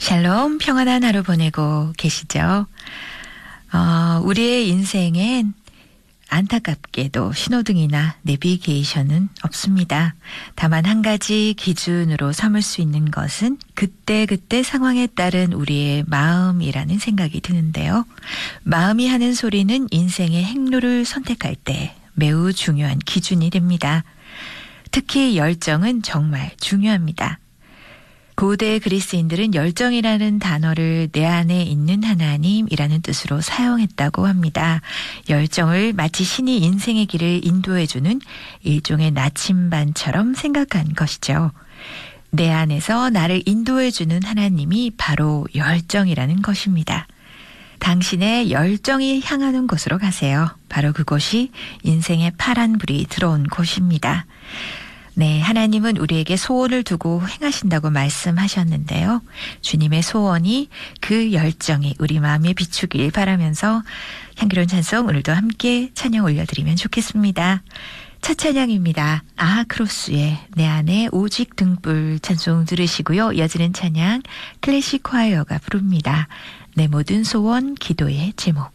샬롬, 평안한 하루 보내고 계시죠? 우리의 인생엔 안타깝게도 신호등이나 내비게이션은 없습니다. 다만 한 가지 기준으로 삼을 수 있는 것은 그때그때 상황에 따른 우리의 마음이라는 생각이 드는데요. 마음이 하는 소리는 인생의 행로를 선택할 때 매우 중요한 기준이 됩니다. 특히 열정은 정말 중요합니다. 고대 그리스인들은 열정이라는 단어를 내 안에 있는 하나님이라는 뜻으로 사용했다고 합니다. 열정을 마치 신이 인생의 길을 인도해주는 일종의 나침반처럼 생각한 것이죠. 내 안에서 나를 인도해주는 하나님이 바로 열정이라는 것입니다. 당신의 열정이 향하는 곳으로 가세요. 바로 그곳이 인생의 파란 불이 들어온 곳입니다. 네, 하나님은 우리에게 소원을 두고 행하신다고 말씀하셨는데요. 주님의 소원이 그 열정이 우리 마음에 비추길 바라면서 향기로운 찬송 오늘도 함께 찬양 올려드리면 좋겠습니다. 첫 찬양입니다. 아하크로스의 내 안에 오직 등불 찬송 들으시고요. 이어지는 찬양 클래식 콰이어가 부릅니다. 내 모든 소원 기도의 제목.